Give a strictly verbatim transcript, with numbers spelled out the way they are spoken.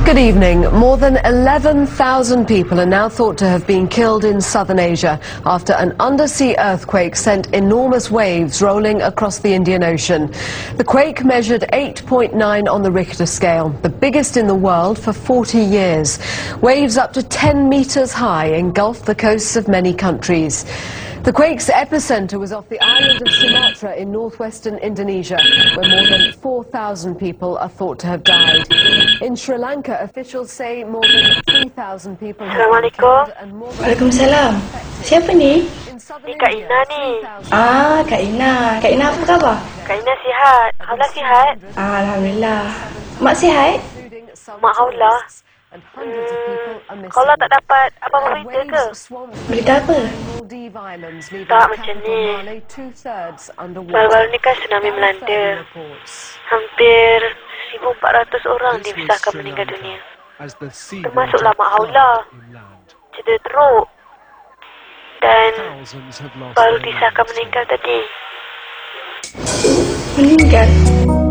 Good evening. More than eleven thousand people are now thought to have been killed in southern Asia after an undersea earthquake sent enormous waves rolling across the Indian Ocean. The quake measured eight point nine on the Richter scale, the biggest in the world for forty years. Waves up to ten metres high engulfed the coasts of many countries. The quake's epicenter was off the island of Sumatra in northwestern Indonesia, where more than four thousand people are thought to have died. In Sri Lanka, officials say more than three thousand people have been killed and more than... Waalaikumsalam. Siapa ni? Ni Kak Ina ni. Ah, Kak Ina. Kak Ina apa khabar? Kak Ina sihat. Haula sihat? Ah, Alhamdulillah. Mak sihat? Mak Haula. Hmm, Haula tak dapat apa-apa berita ke? Berita apa? Tak macam ni. Baru-baru ni kan tsunami melanda. Hampir seribu empat ratus orang dipisahkan meninggal dunia. Termasuklah Mak Haula. Cedera teruk. Dan baru disahkan meninggal tadi. Meninggal?